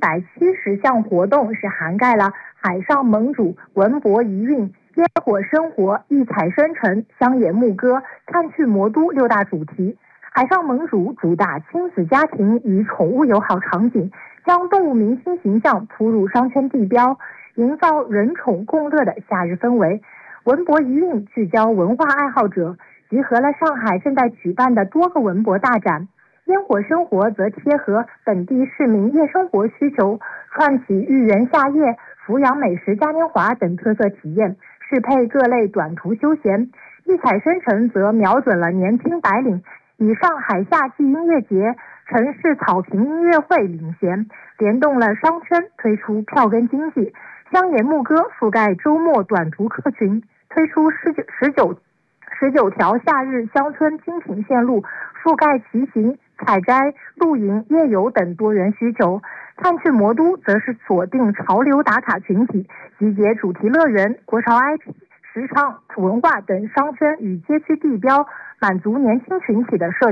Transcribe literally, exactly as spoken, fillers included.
百七十项活动，是涵盖了海上盟主、文博遗韵、烟火生活、异彩生辰、乡野牧歌、看去魔都六大主题。海上盟主主打亲子家庭与宠物友好场景，将动物明星形象铺入商圈地标，营造人宠共乐的夏日氛围。文博遗韵聚焦文化爱好者，集合了上海正在举办的多个文博大展。烟火生活则贴合本地市民夜生活需求，串起豫园夏夜、阜阳美食嘉年华等特色体验，适配各类短途休闲。异彩生辰则瞄准了年轻白领，以上海夏季音乐节、城市草坪音乐会领衔，联动了商圈，推出票根经济。乡野牧歌覆盖周末短途客群，推出十九十九十九条夏日乡村精品线路，覆盖骑行、采摘、露营、夜游等多元需求。看去魔都则是锁定潮流打卡群体，集结主题乐园、国潮 I P、时尚文化等商圈与街区地标，满足年轻群体的社